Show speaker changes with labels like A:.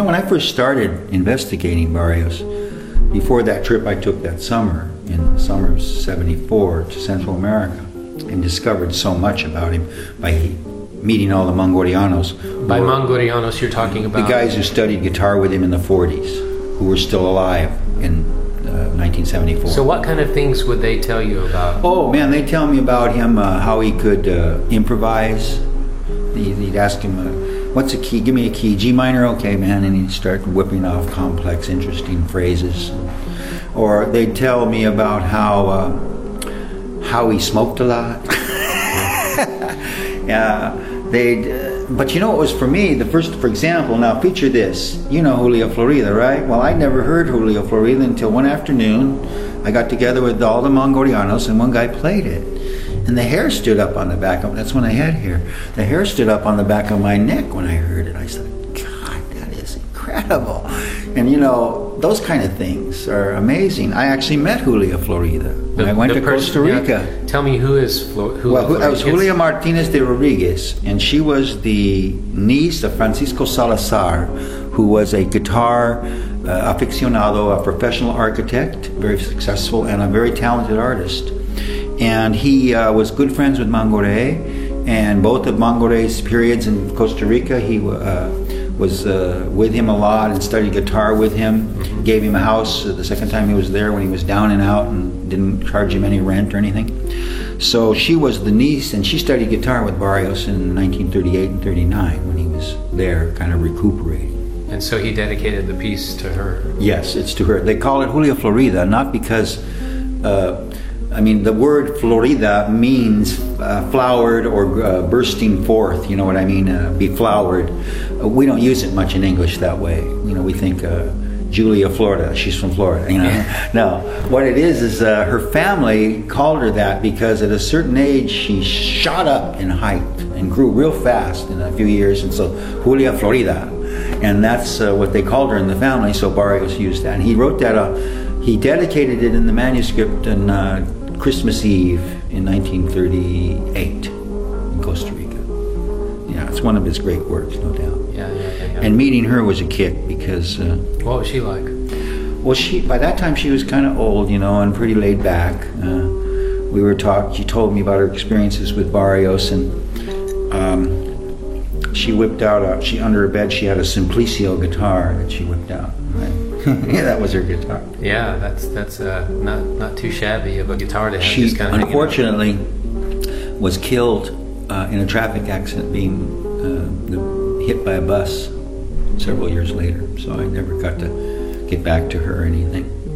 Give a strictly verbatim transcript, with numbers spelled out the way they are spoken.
A: when I first started investigating Barrios, before that trip I took that summer, in the summer of seventy-four, to Central America, and discovered so much about him by meeting all the Mangorianos.
B: By Mangorianos, you're talking about?
A: The guys who studied guitar with him in the forties, who were still alive in uh, nineteen seventy-four.
B: So what kind of things would they tell you about?
A: Oh man, they tell me about him, uh, how he could uh, improvise. He'd ask him, uh, what's a key? Give me a key. G minor, okay man. And he'd start whipping off complex, interesting phrases. Or they'd tell me about how uh, how he smoked a lot. Yeah, they'd. Uh, but you know what was for me the first, for example. Now picture this. You know Julio Florida, right? Well, I'd never heard Julio Florida until one afternoon. I got together with all the Mangorianos, and one guy played it, and the hair stood up on the back of. That's when I had hair. The hair stood up on the back of my neck when I heard it. I said, "God, that is incredible!" And you know, those kind of things are amazing. I actually met Julio Florida when
B: The-
A: I went
B: the
A: to
B: person-
A: Costa Rica.
B: yeah. Tell me, who is Flo- Julio
A: Well, who, that was
B: Florida?
A: Julia Martinez de Rodriguez, and she was the niece of Francisco Salazar, who was a guitar uh, aficionado, a professional architect, very successful, and a very talented artist. And he uh, was good friends with Mangoré, and both of Mangoré's periods in Costa Rica, he uh, was uh, with him a lot and studied guitar with him. Mm-hmm. Gave him a house uh, the second time he was there when he was down and out, and didn't charge him any rent or anything. So she was the niece, and she studied guitar with Barrios in nineteen thirty-eight and thirty-nine when he was there, kind of recuperating.
B: And so he dedicated the piece to her.
A: Yes, it's to her. They call it Julio Florida, not because, uh, I mean, the word Florida means uh, flowered or uh, bursting forth, you know what I mean, uh, be flowered. Uh, we don't use it much in English that way. You know, we think uh, Julia Florida, she's from Florida, you know. No, what it is is uh, her family called her that because at a certain age she shot up in height and grew real fast in a few years, and so Julia Florida. And that's uh, what they called her in the family, so Barrios used that. And he wrote that, uh, he dedicated it in the manuscript on uh, Christmas Eve in nineteen thirty-eight in Costa Rica. Yeah, it's one of his great works, no doubt.
B: Yeah, yeah, yeah. yeah.
A: And meeting her was a kick because... Uh,
B: what was she like?
A: well, she by that time she was kind of old, you know, and pretty laid back. Uh, we were talking, she told me about her experiences with Barrios, and um, she whipped out, a, she under her bed, she had a Simplicio guitar that she whipped out. Right? Yeah, that was her guitar.
B: Yeah, that's that's uh, not not too shabby of a guitar to have.
A: She
B: just kind of
A: unfortunately was killed uh, in a traffic accident, being uh, hit by a bus several years later. So I never got to get back to her or anything.